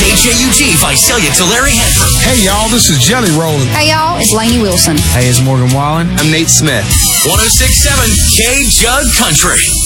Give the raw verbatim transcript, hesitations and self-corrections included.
K J U G, Visalia, Tulare, Hanford. Hey, y'all, this is Jelly Rollin'. Hey, y'all, it's Lainey Wilson. Hey, it's Morgan Wallen. I'm Nate Smith. one oh six point seven K Jug Country.